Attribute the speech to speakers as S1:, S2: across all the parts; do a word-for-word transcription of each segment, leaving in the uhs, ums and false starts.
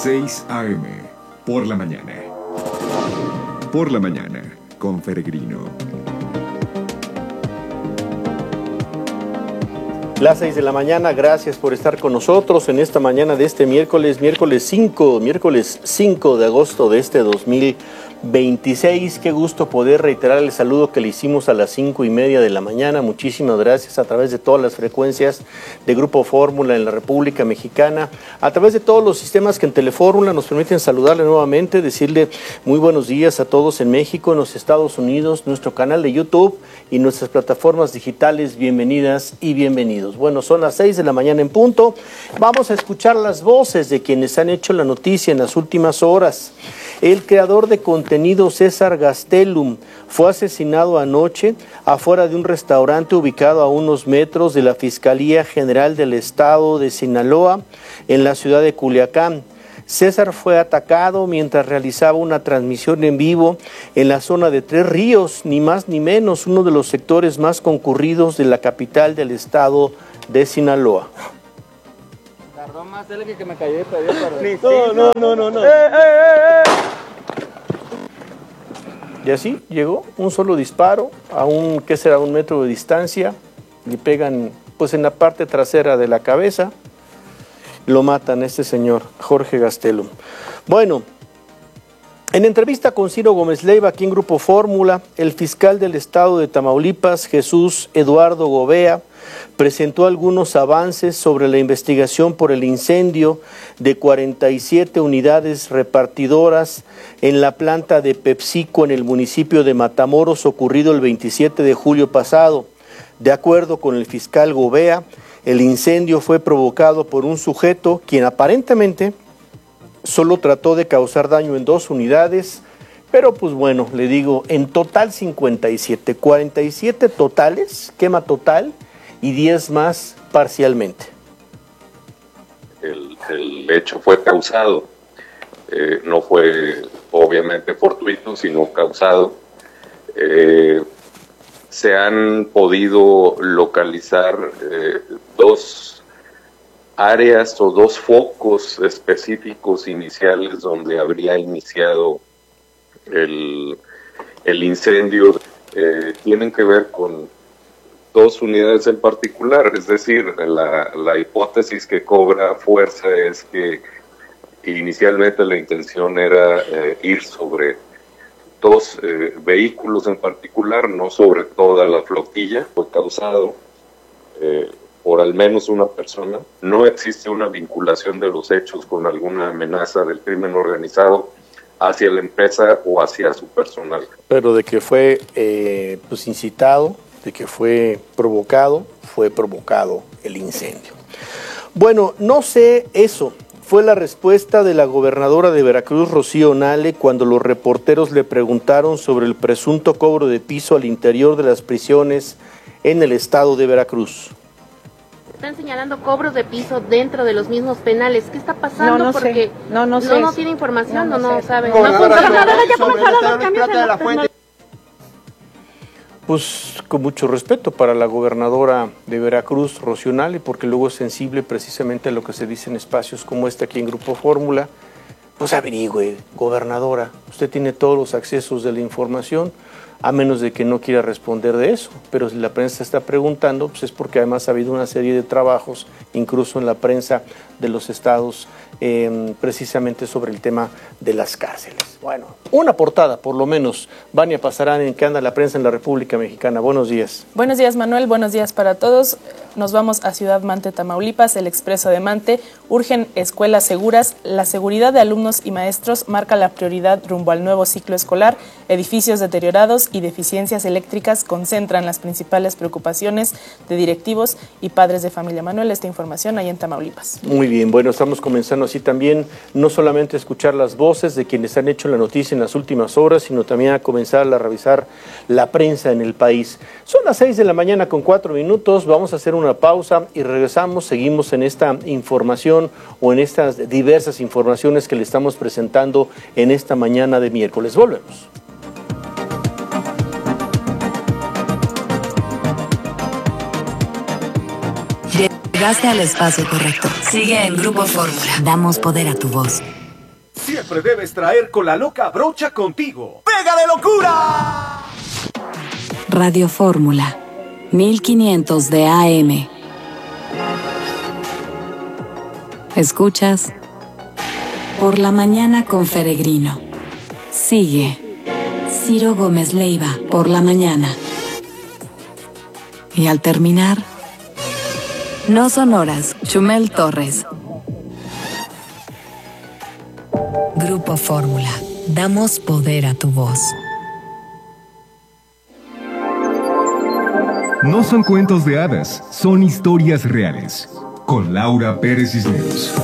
S1: seis a eme, por la mañana. Por la mañana, con Peregrino.
S2: Las seis de la mañana, gracias por estar con nosotros en esta mañana de este miércoles, miércoles cinco, miércoles cinco de agosto de este dos mil veintiséis. Qué gusto poder reiterar el saludo que le hicimos a las cinco y media de la mañana. Muchísimas gracias a través de todas las frecuencias de Grupo Fórmula en la República Mexicana, a través de todos los sistemas que en Telefórmula nos permiten saludarle nuevamente, decirle muy buenos días a todos en México, en los Estados Unidos, nuestro canal de YouTube y nuestras plataformas digitales. Bienvenidas y bienvenidos. Bueno, son las seis de la mañana en punto. Vamos a escuchar las voces de quienes han hecho la noticia en las últimas horas. El creador de contenido César Gastelum fue asesinado anoche afuera de un restaurante ubicado a unos metros de la Fiscalía General del Estado de Sinaloa, en la ciudad de Culiacán. César fue atacado mientras realizaba una transmisión en vivo en la zona de Tres Ríos, ni más ni menos, uno de los sectores más concurridos de la capital del estado de Sinaloa.
S3: Tardó más él que me cayó de
S2: No, no, no, no, no. ¡Eh, eh, eh! Y así llegó, un solo disparo, a un, ¿qué será? Un metro de distancia, le pegan pues en la parte trasera de la cabeza, lo matan a este señor, Jorge Gastelum. Bueno, en entrevista con Ciro Gómez Leiva, aquí en Grupo Fórmula, el fiscal del estado de Tamaulipas, Jesús Eduardo Gobea, presentó algunos avances sobre la investigación por el incendio de cuarenta y siete unidades repartidoras en la planta de PepsiCo en el municipio de Matamoros, ocurrido el veintisiete de julio pasado. De acuerdo con el fiscal Gobea, el incendio fue provocado por un sujeto quien aparentemente solo trató de causar daño en dos unidades, pero pues bueno, le digo, en total cincuenta y siete, cuarenta y siete totales, quema total, y diez más parcialmente.
S4: El, el hecho fue causado, eh, no fue obviamente fortuito, sino causado. Eh, se han podido localizar eh, dos áreas o dos focos específicos iniciales donde habría iniciado el, el incendio. Eh, tienen que ver con dos unidades en particular, es decir, la, la hipótesis que cobra fuerza es que inicialmente la intención era eh, ir sobre dos eh, vehículos en particular, no sobre toda la flotilla. Fue causado eh, por al menos una persona. No existe una vinculación de los hechos con alguna amenaza del crimen organizado hacia la empresa o hacia su personal.
S2: Pero de que fue eh, pues incitado, de que fue provocado, fue provocado el incendio. Bueno, no sé eso. Fue la respuesta de la gobernadora de Veracruz, Rocío Nale, cuando los reporteros le preguntaron sobre el presunto cobro de piso al interior de las prisiones en el estado de Veracruz.
S5: Están señalando cobros de piso dentro de los mismos penales. ¿Qué está pasando?
S6: No, no
S5: Porque
S6: sé. No, no,
S5: no,
S6: sé.
S5: no tiene información, no,
S6: no,
S5: no,
S6: no
S5: no sabe.
S6: No,
S5: no,
S6: no,
S2: Pues con mucho respeto para la gobernadora de Veracruz, Rocío Nale, porque luego es sensible precisamente a lo que se dice en espacios como este aquí en Grupo Fórmula. Pues averigüe, gobernadora, usted tiene todos los accesos de la información, a menos de que no quiera responder de eso. Pero si la prensa está preguntando, pues es porque además ha habido una serie de trabajos, incluso en la prensa de los estados, eh, precisamente sobre el tema de las cárceles. Bueno, una portada, por lo menos. Vania Pasarán, ¿en qué anda la prensa en la República Mexicana? Buenos días.
S7: Buenos días, Manuel. Buenos días para todos. Nos vamos a Ciudad Mante, Tamaulipas. El Expreso de Mante: urgen escuelas seguras. La seguridad de alumnos y maestros marca la prioridad rumbo al nuevo ciclo escolar. Edificios deteriorados y deficiencias eléctricas concentran las principales preocupaciones de directivos y padres de familia. Manuel, esta información ahí en Tamaulipas.
S2: Muy bien, bueno, estamos comenzando así también, no solamente a escuchar las voces de quienes han hecho la noticia en las últimas horas, sino también a comenzar a revisar la prensa en el país. Son las seis de la mañana con cuatro minutos, vamos a hacer una pausa y regresamos, seguimos en esta información o en estas diversas informaciones que le estamos presentando en esta mañana de miércoles. Volvemos.
S8: Llegaste al espacio correcto. Sigue en Grupo Fórmula. Damos poder a tu voz.
S6: siempre debes traer con la loca brocha contigo. ¡Pega de locura!
S8: Radio Fórmula, mil quinientos de A M. Escuchas Por la Mañana con Feregrino. Sigue Ciro Gómez Leiva, Por la Mañana. Y al terminar, No Sonoras, Chumel Torres. Grupo Fórmula, damos poder a tu voz.
S1: No son cuentos de hadas, son historias reales. Con Laura Pérez Cisneros.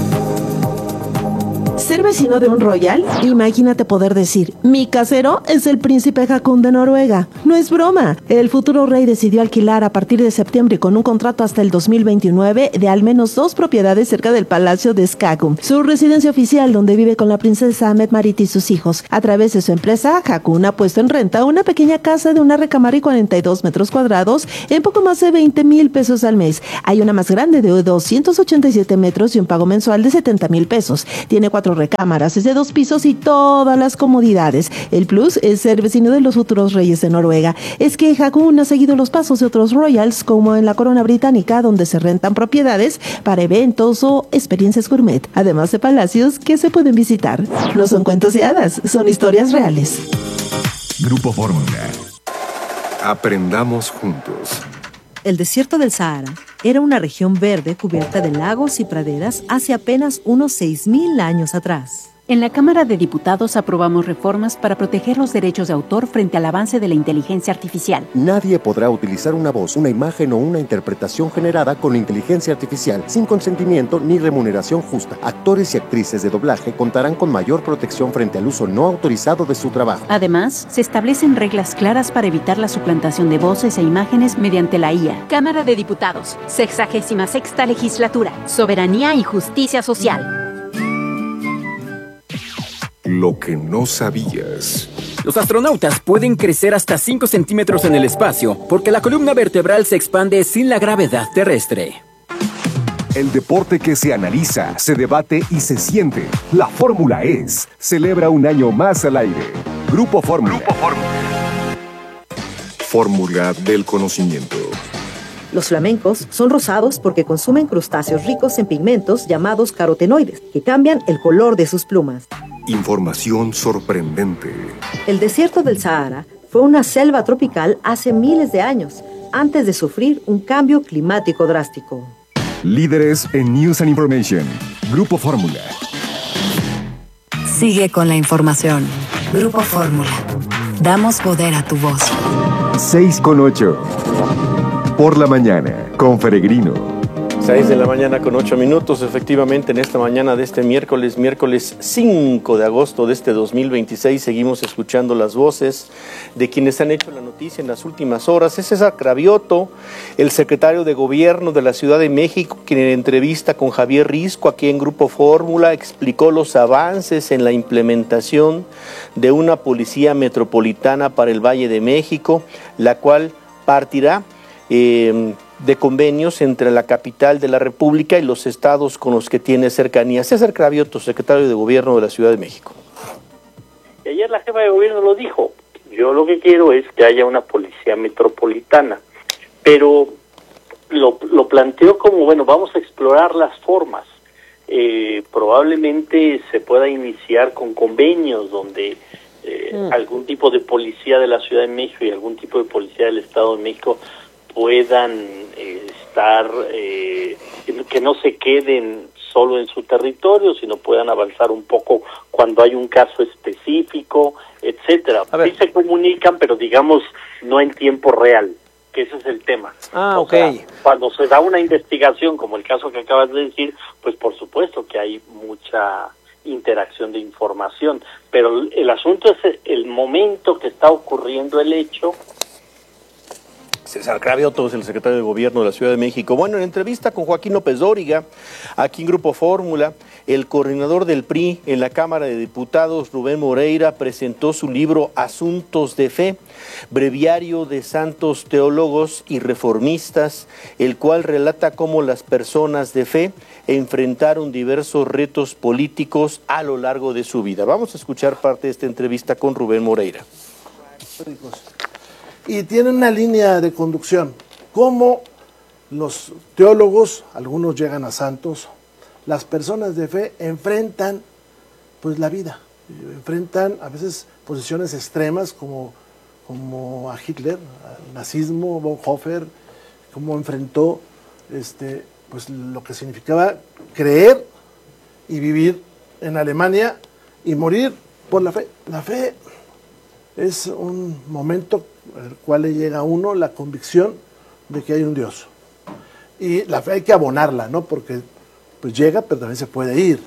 S9: ¿Ser vecino de un royal? Imagínate poder decir, mi casero es el príncipe Haakon de Noruega. No es broma. El futuro rey decidió alquilar a partir de septiembre con un contrato hasta el dos mil veintinueve de al menos dos propiedades cerca del Palacio de Skagun, su residencia oficial donde vive con la princesa Mette-Marit y sus hijos. A través de su empresa, Haakon ha puesto en renta una pequeña casa de una recámara y cuarenta y dos metros cuadrados en poco más de veinte mil pesos al mes. Hay una más grande de doscientos ochenta y siete metros y un pago mensual de setenta mil pesos. Tiene cuatro recámaras, es de dos pisos y todas las comodidades. El plus es ser vecino de los futuros reyes de Noruega. Es que Haakon ha seguido los pasos de otros royals, como en la corona británica, donde se rentan propiedades para eventos o experiencias gourmet, además de palacios que se pueden visitar. No son cuentos de hadas, son historias reales.
S1: Grupo Fórmula. Aprendamos juntos.
S10: El desierto del Sahara era una región verde cubierta de lagos y praderas hace apenas unos seis mil años atrás.
S11: En la Cámara de Diputados aprobamos reformas para proteger los derechos de autor frente al avance de la inteligencia artificial.
S12: Nadie podrá utilizar una voz, una imagen o una interpretación generada con inteligencia artificial sin consentimiento ni remuneración justa. Actores y actrices de doblaje contarán con mayor protección frente al uso no autorizado de su trabajo.
S11: Además, se establecen reglas claras para evitar la suplantación de voces e imágenes mediante la I A.
S13: Cámara de Diputados, sexagésima sexta legislatura, soberanía y justicia social.
S1: Lo que no sabías.
S14: Los astronautas pueden crecer hasta cinco centímetros en el espacio porque la columna vertebral se expande sin la gravedad terrestre.
S15: El deporte que se analiza, se debate y se siente. La Fórmula es. Celebra un año más al aire. Grupo Fórmula. Grupo Fórmula.
S1: Fórmula del conocimiento.
S10: Los flamencos son rosados porque consumen crustáceos ricos en pigmentos llamados carotenoides, que cambian el color de sus plumas.
S1: Información sorprendente.
S10: El desierto del Sahara fue una selva tropical hace miles de años, antes de sufrir un cambio climático drástico.
S15: Líderes en News and Information. Grupo Fórmula.
S8: Sigue con la información. Grupo Fórmula. Damos poder a tu voz.
S15: seis con ocho. Por la mañana, con Feregrino.
S2: seis de la mañana con ocho minutos, efectivamente en esta mañana de este miércoles, miércoles cinco de agosto de este dos mil veintiséis, seguimos escuchando las voces de quienes han hecho la noticia en las últimas horas. Es César Cravioto, el secretario de Gobierno de la Ciudad de México, quien en entrevista con Javier Risco aquí en Grupo Fórmula explicó los avances en la implementación de una policía metropolitana para el Valle de México, la cual partirá eh, de convenios entre la capital de la República y los estados con los que tiene cercanía. César Cravioto, secretario de Gobierno de la Ciudad de México.
S16: Y ayer la jefa de gobierno lo dijo, yo lo que quiero es que haya una policía metropolitana, pero lo, lo planteó como, bueno, vamos a explorar las formas. Eh, probablemente se pueda iniciar con convenios donde eh, mm. algún tipo de policía de la Ciudad de México y algún tipo de policía del Estado de México puedan eh, estar, eh, que no se queden solo en su territorio, sino puedan avanzar un poco cuando hay un caso específico, etcétera. Sí se comunican, pero digamos no en tiempo real, que ese es el tema.
S2: Ah,
S16: o
S2: ok.
S16: sea, cuando se da una investigación, como el caso que acabas de decir, pues por supuesto que hay mucha interacción de información, pero el asunto es el momento que está ocurriendo el hecho.
S2: César Cravioto es el secretario de Gobierno de la Ciudad de México. Bueno, en entrevista con Joaquín López Dóriga, aquí en Grupo Fórmula, el coordinador del P R I en la Cámara de Diputados, Rubén Moreira, presentó su libro Asuntos de Fe, breviario de santos teólogos y reformistas, el cual relata cómo las personas de fe enfrentaron diversos retos políticos a lo largo de su vida. Vamos a escuchar parte de esta entrevista con Rubén Moreira.
S17: Y tiene una línea de conducción, cómo los teólogos, algunos llegan a santos, las personas de fe enfrentan pues la vida, enfrentan a veces posiciones extremas como, como a Hitler, al nazismo, Bonhoeffer, cómo enfrentó este, pues lo que significaba creer y vivir en Alemania y morir por la fe. La fe es un momento en el cual le llega a uno la convicción de que hay un Dios. Y la fe hay que abonarla, ¿no? Porque pues llega, pero también se puede ir.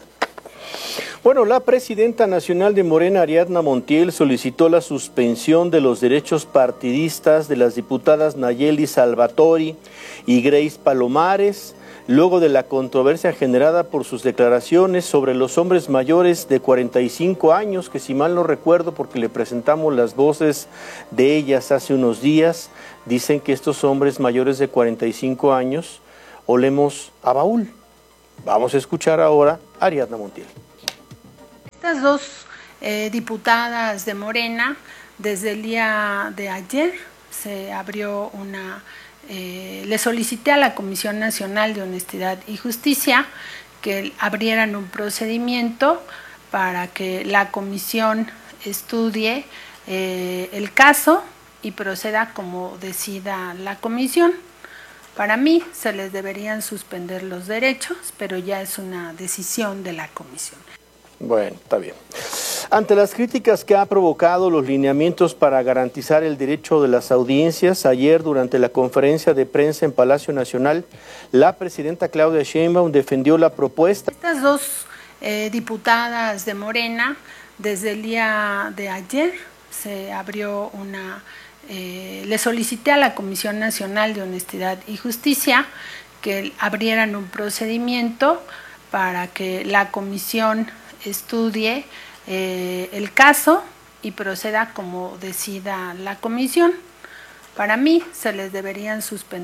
S2: Bueno, la presidenta nacional de Morena, Ariadna Montiel, solicitó la suspensión de los derechos partidistas de las diputadas Nayeli Salvatori y Grace Palomares, luego de la controversia generada por sus declaraciones sobre los hombres mayores de cuarenta y cinco años, que si mal no recuerdo, porque le presentamos las voces de ellas hace unos días, dicen que estos hombres mayores de cuarenta y cinco años olemos a baúl. Vamos a escuchar ahora a Ariadna Montiel.
S18: Estas dos eh, diputadas de Morena, desde el día de ayer se abrió una... Eh, le solicité a la Comisión Nacional de Honestidad y Justicia que abrieran un procedimiento para que la comisión estudie eh, el caso y proceda como decida la comisión. Para mí se les deberían suspender los derechos, pero ya es una decisión de la comisión.
S2: Bueno, está bien. Ante las críticas que ha provocado los lineamientos para garantizar el derecho de las audiencias, ayer durante la conferencia de prensa en Palacio Nacional, la presidenta Claudia Sheinbaum defendió la propuesta.
S18: Estas dos eh, diputadas de Morena, desde el día de ayer se abrió una... Eh, le solicité a la Comisión Nacional de Honestidad y Justicia que abrieran un procedimiento para que la comisión estudie eh, el caso y proceda como decida la comisión. Para mí se les deberían suspender.